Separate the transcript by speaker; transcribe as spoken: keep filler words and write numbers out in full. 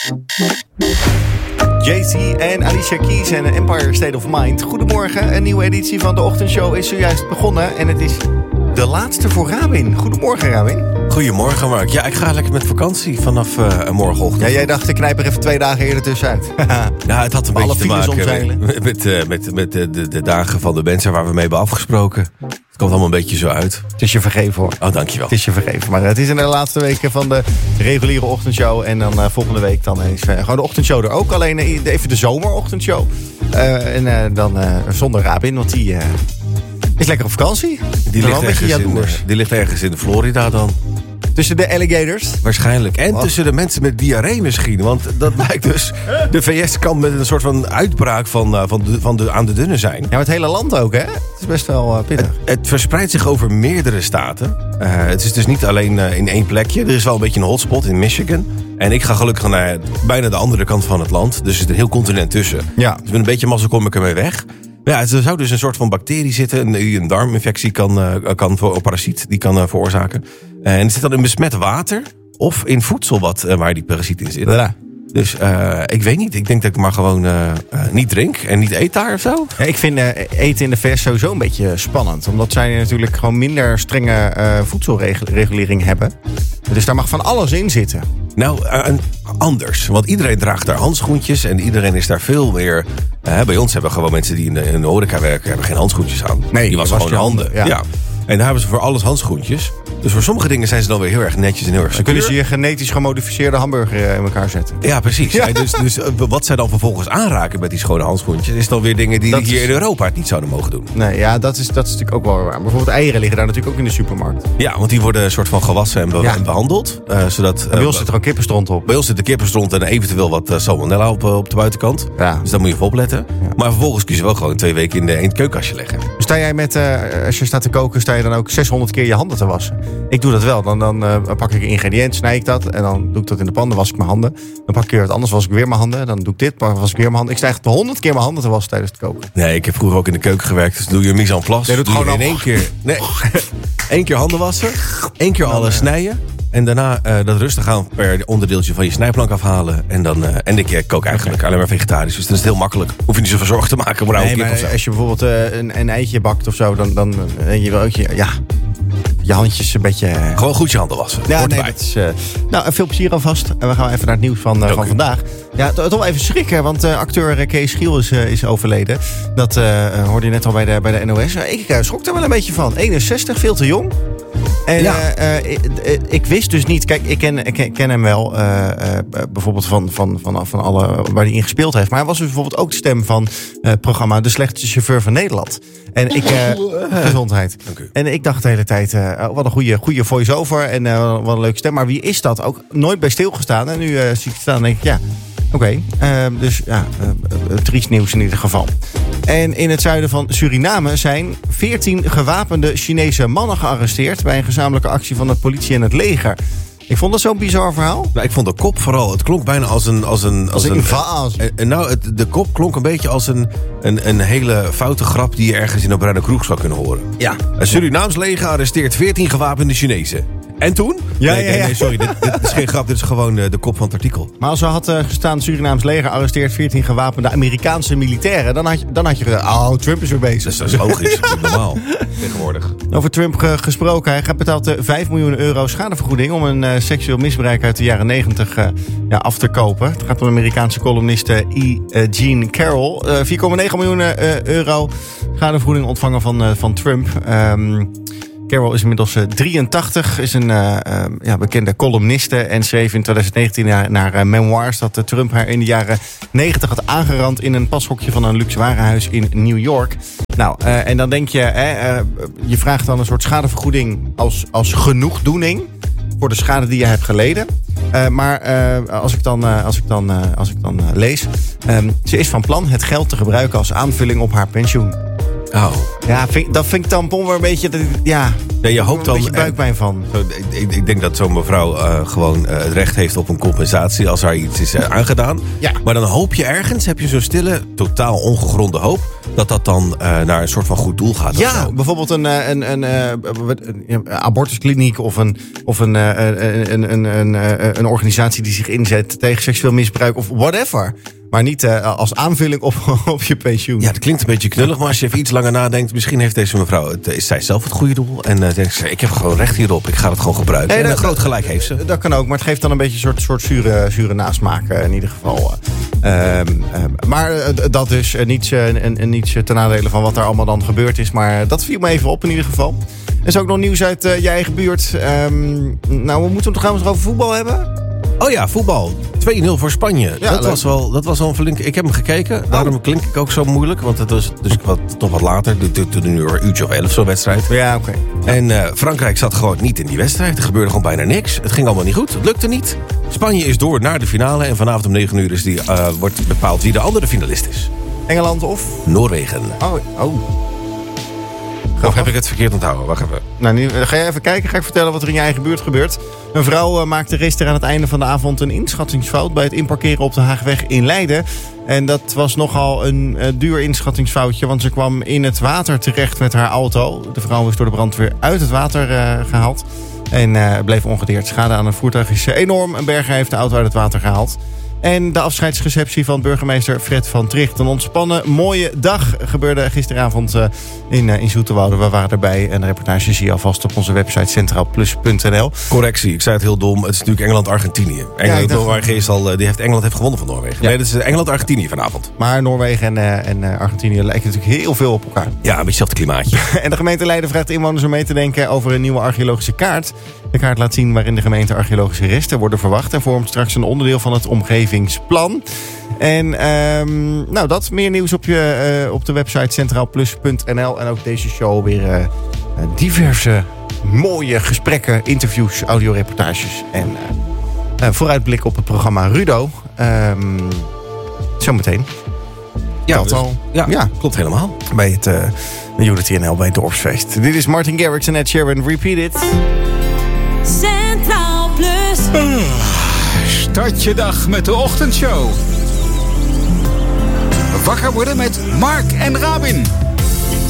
Speaker 1: Jay-Z en Alicia Keys en Empire State of Mind. Goedemorgen, een nieuwe editie van de ochtendshow is zojuist begonnen. En het is de laatste voor Rabin. Goedemorgen, Rabin.
Speaker 2: Goedemorgen, Mark. Ja, ik ga lekker met vakantie vanaf uh, morgenochtend.
Speaker 1: Ja, jij dacht, ik knijp er even twee dagen eerder tussenuit.
Speaker 2: Ja, het had een
Speaker 1: Alle
Speaker 2: beetje te maken
Speaker 1: omzeilen.
Speaker 2: met, met, uh, met, met de, de, de dagen van de mensen waar we mee hebben afgesproken. Het komt allemaal een beetje zo uit.
Speaker 1: Het is je vergeven, hoor.
Speaker 2: Oh, dankjewel.
Speaker 1: Het is je vergeven. Maar het is in de laatste weken van de reguliere ochtendshow. En dan uh, volgende week dan is uh, gewoon de ochtendshow er ook. Alleen uh, even de zomerochtendshow. Uh, en uh, dan uh, zonder Rabin, want die... Uh, is lekker op vakantie.
Speaker 2: Die ligt, ergens in, uh, die ligt ergens in Florida dan.
Speaker 1: Tussen de alligators?
Speaker 2: Waarschijnlijk. En
Speaker 1: Wat?
Speaker 2: tussen de mensen met diarree misschien. Want dat lijkt dus... De V S kan met een soort van uitbraak van, uh, van, de, van de, aan de dunne zijn.
Speaker 1: Ja, maar het hele land ook, hè? Het is best wel uh, pittig.
Speaker 2: Het, het verspreidt zich over meerdere staten. Uh, het is dus niet alleen uh, in één plekje. Er is wel een beetje een hotspot in Michigan. En ik ga gelukkig naar bijna de andere kant van het land. Dus er zit een heel continent tussen.
Speaker 1: Ja.
Speaker 2: Dus met een beetje mazzel kom ik ermee weg. Ja, er zou dus een soort van bacterie zitten die een darminfectie kan, uh, kan voor een parasiet die kan uh, veroorzaken. Uh, en het zit dan in besmet water of in voedsel wat, uh, waar die parasiet in zit.
Speaker 1: Ja.
Speaker 2: Dus uh, ik weet niet. Ik denk dat ik maar gewoon uh, uh, niet drink en niet eet daar of zo.
Speaker 1: Ja, ik vind uh, eten in de V S sowieso een beetje spannend. Omdat zij natuurlijk gewoon minder strenge uh, voedselregulering hebben. Dus daar mag van alles in zitten.
Speaker 2: Nou, uh, anders. Want iedereen draagt daar handschoentjes en iedereen is daar veel meer... Uh, bij ons hebben gewoon mensen die in de, in de horeca werken... hebben geen handschoentjes aan.
Speaker 1: Nee,
Speaker 2: die wassen gewoon de handen.
Speaker 1: handen, ja.
Speaker 2: Ja. En daar hebben ze voor alles handschoentjes. Dus voor sommige dingen zijn ze dan weer heel erg netjes en heel erg
Speaker 1: Dan
Speaker 2: secuur.
Speaker 1: kunnen ze je genetisch gemodificeerde hamburger uh, in elkaar zetten.
Speaker 2: Ja, precies. Ja. Ja, dus, dus uh, wat zij dan vervolgens aanraken met die schone handschoentjes... is dan weer dingen die
Speaker 1: Dat
Speaker 2: hier
Speaker 1: is...
Speaker 2: in Europa het niet zouden mogen doen.
Speaker 1: Nee, ja, dat is, dat is natuurlijk ook wel waar. Bijvoorbeeld eieren liggen daar natuurlijk ook in de supermarkt.
Speaker 2: Ja, want die worden een soort van gewassen en, be-
Speaker 1: Ja.
Speaker 2: en behandeld. Uh, zodat, uh,
Speaker 1: Bij ons zit er ook kippenstront op.
Speaker 2: Bij ons zit de kippenstront en eventueel wat uh, salmonella op, uh, op de buitenkant.
Speaker 1: Ja.
Speaker 2: Dus daar moet je voor opletten. Ja. Maar vervolgens kun je wel gewoon twee weken in, de, in het keukenkastje leggen.
Speaker 1: Sta jij met, uh, als je staat te koken, sta je dan ook zeshonderd keer je handen te wassen? Ik doe dat wel. Dan, dan uh, pak ik een ingrediënt, snij ik dat en dan doe ik dat in de pan, dan was ik mijn handen. Dan pak ik weer wat anders, was ik weer mijn handen. Dan doe ik dit, dan was ik weer mijn handen. Ik sta echt honderd keer mijn handen te wassen tijdens het koken.
Speaker 2: Nee, ik heb vroeger ook in de keuken gewerkt. Dus doe je mise en place.
Speaker 1: Nee, doe het
Speaker 2: doe je
Speaker 1: gewoon
Speaker 2: in één keer. Nee, één keer handen wassen, één keer alles snijden. En daarna uh, dat rustig aan per onderdeeltje van je snijplank afhalen. En dan uh, en ik kook eigenlijk okay. alleen maar vegetarisch. Dus dan is het heel makkelijk. Hoef je niet zoveel zorgen te maken om
Speaker 1: nee,
Speaker 2: kip
Speaker 1: maar
Speaker 2: of zo.
Speaker 1: Als je bijvoorbeeld uh, een, een eitje bakt of zo, dan, dan uh, je wil ook je, ja, je handjes een beetje... Uh...
Speaker 2: Gewoon goed je handen wassen.
Speaker 1: Ja, nee, dat is, uh... Nou, veel plezier alvast. En we gaan even naar het nieuws van, uh, van vandaag. Ja, to- toch even schrikken, want uh, acteur Kees Giel is, uh, is overleden. Dat uh, hoorde je net al bij de, bij de N O S. Uh, ik uh, schrok er wel een beetje van. eenenzestig, veel te jong. En ja. uh, uh, ik, ik wist dus niet... Kijk, ik ken, ik ken hem wel. Uh, uh, bijvoorbeeld van, van, van, van alle waar hij in gespeeld heeft. Maar hij was dus bijvoorbeeld ook de stem van uh, het programma De Slechtste Chauffeur van Nederland. En ik... Uh, gezondheid.
Speaker 2: Okay.
Speaker 1: En ik dacht de hele tijd... Uh, oh, wat een goede, goede voice-over. En uh, wat een leuke stem. Maar wie is dat? Ook nooit bij stilgestaan. En nu uh, zie ik het staan en denk ik... Ja, oké. Okay. Uh, dus ja, uh, uh, triest nieuws in ieder geval. En in het zuiden van Suriname zijn veertien gewapende Chinese mannen gearresteerd bij een gezamenlijke actie van de politie en het leger. Ik vond dat zo'n bizar verhaal.
Speaker 2: Nou, ik vond de kop vooral. Het klonk bijna als een... Als een,
Speaker 1: als
Speaker 2: als
Speaker 1: een
Speaker 2: een
Speaker 1: vaas.
Speaker 2: Uh, nou, het, de kop klonk een beetje als een, een, een hele foute grap die je ergens in een bruine kroeg zou kunnen horen.
Speaker 1: Ja.
Speaker 2: Een Surinaams leger arresteert veertien gewapende Chinezen. En toen?
Speaker 1: Ja,
Speaker 2: nee,
Speaker 1: ja, ja.
Speaker 2: nee, nee, sorry. dit, dit is geen grap, dit is gewoon uh, de kop van het artikel.
Speaker 1: Maar als er had uh, gestaan... Surinaams leger arresteert veertien gewapende Amerikaanse militairen... dan had je, dan had je gedacht... Oh, Trump is weer bezig.
Speaker 2: Dat is logisch. Dat is normaal. Tegenwoordig.
Speaker 1: Over Trump ge- gesproken. Hij betaalt uh, vijf miljoen euro schadevergoeding... om een uh, seksueel misbruik uit de jaren negentig uh, ja, af te kopen. Het gaat om de Amerikaanse columniste E. Uh, Jean Carroll. Uh, vier komma negen miljoen uh, euro schadevergoeding ontvangen van, uh, van Trump... Um, Carroll is inmiddels uh, drieëntachtig, is een uh, uh, ja, bekende columniste... en schreef in twintig negentien naar, naar uh, memoirs... dat uh, Trump haar in de jaren negentig had aangerand... in een pashokje van een luxe warenhuis in New York. Nou, uh, en dan denk je... Eh, uh, je vraagt dan een soort schadevergoeding als, als genoegdoening... voor de schade die je hebt geleden. Uh, maar uh, als ik dan, uh, als ik dan, uh, als ik dan uh, lees... Um, ze is van plan het geld te gebruiken als aanvulling op haar pensioen.
Speaker 2: Oh.
Speaker 1: Ja, vind, dat vind ik dan wel een beetje... Ja,
Speaker 2: nee, je hoopt dan...
Speaker 1: een beetje buikpijn van.
Speaker 2: Zo, ik, ik denk dat zo'n mevrouw uh, gewoon uh, het recht heeft op een compensatie... als haar iets is uh, aangedaan.
Speaker 1: Ja.
Speaker 2: Maar dan hoop je ergens, heb je zo'n stille, totaal ongegronde hoop... dat dat dan uh, naar een soort van goed doel gaat.
Speaker 1: Ja, bijvoorbeeld een, een, een, een, een abortuskliniek of, een, of een, een, een, een, een, een organisatie die zich inzet tegen seksueel misbruik of whatever. Maar niet uh, als aanvulling op, op je pensioen.
Speaker 2: Ja, dat klinkt een beetje knullig, maar als je even iets langer nadenkt, misschien heeft deze mevrouw, het, is zij zelf het goede doel. En uh, denkt ze, ik heb gewoon recht hierop, ik ga het gewoon gebruiken. Nee, en dat, een groot gelijk heeft ze.
Speaker 1: Dat kan ook, maar het geeft dan een beetje een soort, soort zure, zure nasmaak uh, in ieder geval. Uh, uh, maar uh, dat dus, uh, niets, uh, en, en niets ten nadele van wat daar allemaal dan gebeurd is. Maar dat viel me even op in ieder geval. Er is ook nog nieuws uit uh, je eigen buurt. Um, nou, we moeten het trouwens over voetbal hebben.
Speaker 2: Oh ja, voetbal. twee nul voor Spanje.
Speaker 1: Ja,
Speaker 2: dat, was wel, dat was wel een flink. Ik heb hem gekeken. Daarom oh. klink ik ook zo moeilijk. Want het was dus wat, toch wat later. Toen een uur, uurtje of elf zo'n wedstrijd.
Speaker 1: Ja, oké. Okay.
Speaker 2: En uh, Frankrijk zat gewoon niet in die wedstrijd. Er gebeurde gewoon bijna niks. Het ging allemaal niet goed. Het lukte niet. Spanje is door naar de finale. En vanavond om negen uur is die, uh, wordt bepaald wie de andere finalist is.
Speaker 1: Engeland of?
Speaker 2: Noorwegen.
Speaker 1: Oh, oh.
Speaker 2: Of heb ik het verkeerd onthouden? Wacht even.
Speaker 1: Nou, nu ga je even kijken. Ga ik vertellen wat er in je eigen buurt gebeurt. Een vrouw uh, maakte gisteren aan het einde van de avond een inschattingsfout bij het inparkeren op de Haagweg in Leiden. En dat was nogal een uh, duur inschattingsfoutje, want ze kwam in het water terecht met haar auto. De vrouw is door de brandweer uit het water uh, gehaald en uh, bleef ongedeerd. Schade aan het voertuig is enorm. Een berger heeft de auto uit het water gehaald. En de afscheidsreceptie van burgemeester Fred van Tricht. Een ontspannen, mooie dag gebeurde gisteravond uh, in, uh, in Zoeterwoude. We waren erbij en de reportage zie je alvast op onze website centraal plus punt n l.
Speaker 2: Correctie, ik zei het heel dom. Het is natuurlijk Engeland-Argentinië. Engeland, ja, Noorwegen is al, die heeft, Engeland heeft gewonnen van Noorwegen. Ja. Nee, dat is Engeland-Argentinië vanavond.
Speaker 1: Maar Noorwegen en, uh, en uh, Argentinië lijken natuurlijk heel veel op elkaar.
Speaker 2: Ja, een beetje hetzelfde klimaatje.
Speaker 1: En de gemeente Leiden vraagt de inwoners om mee te denken over een nieuwe archeologische kaart. De kaart laat zien waarin de gemeente archeologische resten worden verwacht en vormt straks een onderdeel van het omgevingsplan. En um, nou, dat meer nieuws op, je, uh, op de website centraal plus punt n l. En ook deze show weer uh, diverse mooie gesprekken, interviews, audioreportages. En uh, uh, vooruitblik op het programma Rudo. Um, zometeen.
Speaker 2: Ja,
Speaker 1: dat
Speaker 2: dus,
Speaker 1: al.
Speaker 2: Ja, ja, klopt helemaal.
Speaker 1: Bij het uh, Unity N L, bij het Dorpsfeest. Dit is Martin Garrix en Ed Sheeran. Repeat it.
Speaker 3: Centraal Plus.
Speaker 4: Uh, start je dag met de ochtendshow. Wakker worden met Mark en Rabin.